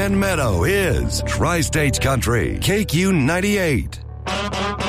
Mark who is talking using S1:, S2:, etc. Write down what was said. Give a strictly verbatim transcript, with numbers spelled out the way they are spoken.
S1: Grand Meadow is Tri-States Country, K Q ninety-eight.